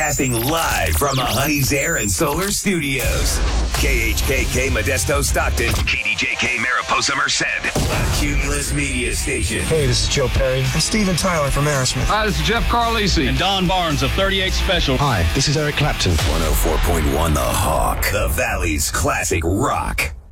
Broadcasting live from the Honey's Air and Solar Studios. KHKK Modesto Stockton, KDJK Mariposa Merced, a Cumulus Media Station. Hey, this is Joe Perry. I'm Steven Tyler from Aerosmith. Hi, this is Jeff Carlisi. And Don Barnes of 38 Special. Hi, this is Eric Clapton. 104.1 The Hawk, the Valley's classic rock.